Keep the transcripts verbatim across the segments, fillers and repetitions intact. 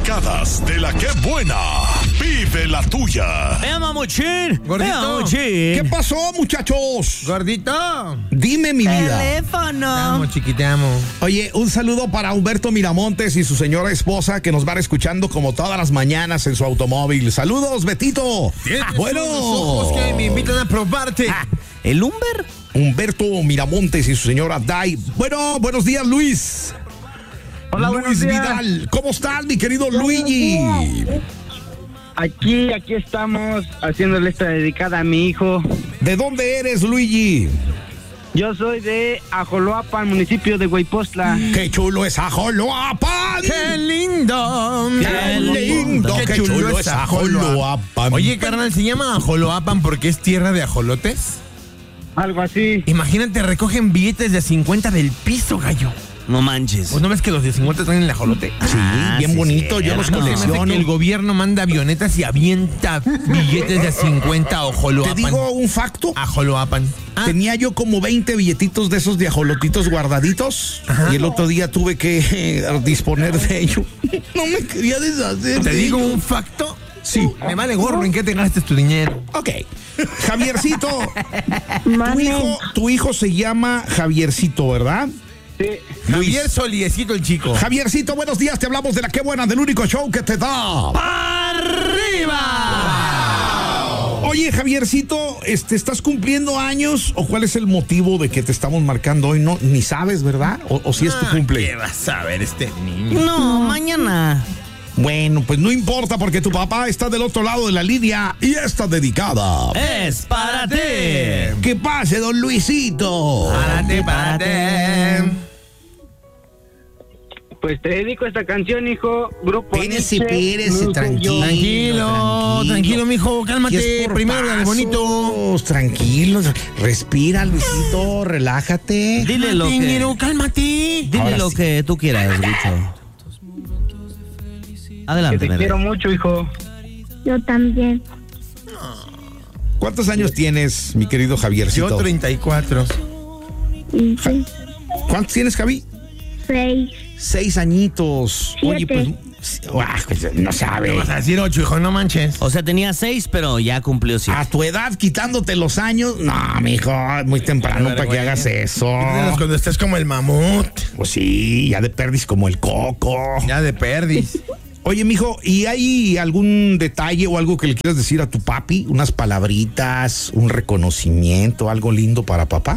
dedicadas de la que buena. Vive la tuya. ¡Eh, mamuchín! Gordito. ¡Eh, mamuchín! ¿Qué pasó, muchachos? Gordito. Dime, mi vida. Te Teléfono. amo, chiquite, amo. Oye, un saludo para Humberto Miramontes y su señora esposa que nos van escuchando como todas las mañanas en su automóvil. Saludos, Betito. Bueno, Unos ojos que me invitan a probarte. Ah, ¿el Humber? Humberto Miramontes y su señora Dai. Bueno, buenos días, Luis. Hola, Luis buenos días. Vidal. ¿Cómo estás, mi querido Luigi? Aquí, aquí estamos haciéndole esta dedicada a mi hijo. ¿De dónde eres, Luigi? Yo soy de Ajoloapan, municipio de Huaypostla. ¡Qué chulo es Ajoloapan! ¡Qué lindo! ¡Qué lindo! ¡Qué chulo es Ajoloapan! Oye, carnal, ¿se llama Ajoloapan porque es tierra de ajolotes? Algo así. Imagínate, recogen billetes de cincuenta del piso, gallo. No manches. ¿Pues no ves que los de cincuenta traen el ajolote? Sí, Ah, bien sí, bonito, sí, yo los no. Se me hace colecciono. que el gobierno manda avionetas y avienta billetes de cincuenta a Te Ajoloapan. digo un facto. Ajoloapan. Ah, Tenía yo como veinte billetitos de esos de ajolotitos guardaditos. Ajá. Y el otro día tuve que eh, disponer de ello. No me quería deshacer ¿te de digo ello. un facto? Sí. Me vale gorro en qué te gastes tu dinero. Ok. Javiercito, tu Mane. hijo, tu hijo se llama Javiercito, ¿verdad? Sí. Javier Soliecito el chico. Javiercito, buenos días. Te hablamos de la Qué Buena, del único show que te da. ¡Arriba! Oye, Javiercito, este, ¿estás cumpliendo años o cuál es el motivo de que te estamos marcando hoy? No, ni sabes, ¿verdad? O, o si es tu Ah, cumple. ¿qué vas a ver este niño? No, mañana. Bueno, pues no importa porque tu papá está del otro lado de la línea y está dedicada. Es para ti. ¿Qué pase, don Luisito? Párate, párate. Pues te dedico esta canción, hijo. Grupo Espérese, Nietzsche, espérese, mi hijo y tranquilo. yo. Tranquilo, tranquilo, mijo, Que cálmate. es por Primero dale bonito. pasos, tranquilos. Respira, Luisito, relájate. Dile lo que, Dinero, cálmate. dile Ahora lo sí. que tú quieras, Wicho. Que Adelante, te nene. quiero mucho, hijo. Yo también. ¿Cuántos años tienes, mi querido Javiercito? Yo treinta y cuatro. Y sí, ¿Cuántos tienes, Javi? seis. Seis añitos. Oye, Siete. pues, ah, pues, no sabe. Vas a decir ocho, hijo, no manches. O sea, tenía seis, pero ya cumplió siete. A tu edad, quitándote los años, no, mijo, muy temprano para que hagas eso. Quítalos cuando estés como el mamut. Pues sí, ya de perdis como el coco. Ya de perdis. Oye, mijo, ¿y hay algún detalle o algo que le quieras decir a tu papi? Unas palabritas, un reconocimiento, algo lindo para papá.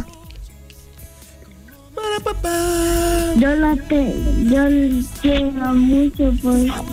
Yo la te, yo le quiero mucho por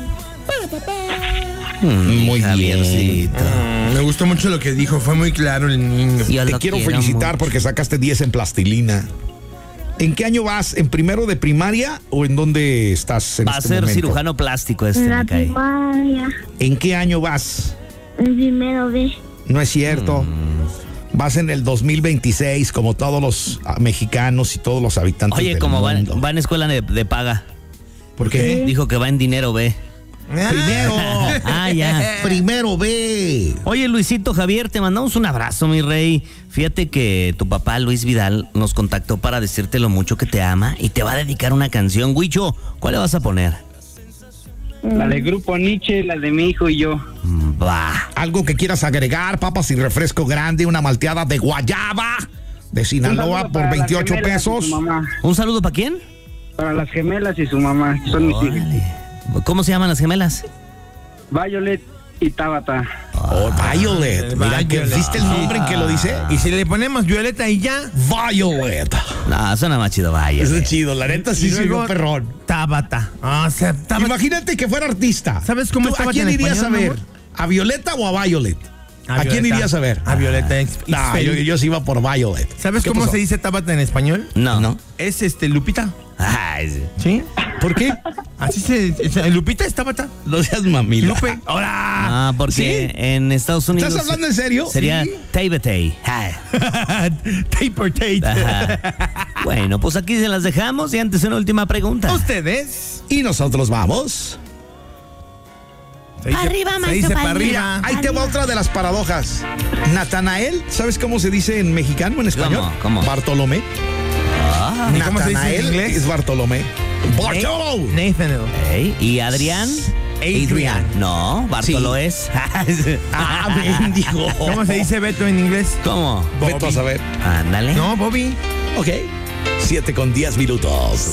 Mm, Muy Javiercito. Mm, me gustó mucho lo que dijo, fue muy claro el niño. Yo Te lo quiero quiero felicitar mucho. porque sacaste diez en plastilina. ¿En qué año vas? ¿En primero de primaria o en dónde estás en Va a este ser momento? cirujano plástico este, en la me cae. primaria, ¿En qué año vas? en primero B. No es cierto. Mm. Vas en el dos mil veintiséis, como todos los ah, mexicanos y todos los habitantes Oye, del como va, mundo. va en escuela de, de paga. ¿Por qué? Dijo que va en dinero B. Primero. Ah, ya. Primero ve. Oye, Luisito Javier, te mandamos un abrazo, mi rey. Fíjate que tu papá, Luis Vidal, nos contactó para decirte lo mucho que te ama y te va a dedicar una canción. Huicho, ¿cuál le vas a poner? La de Grupo Nietzsche, la de mi hijo y yo. Mm, Va. Algo que quieras agregar, papas y refresco grande, una malteada de guayaba de Un Sinaloa saludo por para las veintiocho gemelas y pesos. su mamá. ¿Un saludo para quién? Para las gemelas y su mamá. Son mis hijas. Órale. ¿Cómo se llaman las gemelas? Violet y Tabata. Oh, Violet. Mira, que Violet. ¿viste el nombre en que lo dice? Y si le ponemos violeta y ya. Violet. No, suena más chido, vaya. Eso es chido, la neta sí Y se luego, vio perrón. Tabata. Ah, o sea, Tabata. Imagínate que fuera artista. ¿Sabes cómo ¿Tú es ¿A Tabata quién en irías a español, ver? amor? ¿A Violeta o a Violet? ¿A, quién Violeta. irías a ver? A Violeta. It's- it's No, yo, fake. yo sí iba por Violet. ¿Sabes ¿Qué cómo pasó? se dice Tabata en español? No. ¿No? Es este, Lupita. Ay, sí. ¿Sí? ¿Por qué? Así se. es- Lupita es Tabata. No seas mamila. Lupe. ¡Ahora! Ah, porque en Estados Unidos. ¿Estás hablando en serio? Sería Sí. Tabatay. Ay. Taper Tate. Ajá. Bueno, pues aquí se las dejamos y antes una última pregunta. ¿Ustedes? Y nosotros vamos. Se dice- Arriba, se maestro dice para Padilla. arriba. Ahí te va otra de las paradojas. Natanael, ¿sabes cómo se dice en mexicano, en español? ¿Cómo? ¿Cómo? Bartolomé. Ah, ¿Y cómo se dice en Natanael inglés? es Bartolomé. Bartolo. Nathaniel. ok. ¿Y Adrián? Adrian. No, Bartolo Sí. es. Ah, bendigo. ¿Cómo se dice Beto en inglés? ¿Cómo? Vete a saber. Ándale. No, Bobby. Ok. Siete con diez minutos.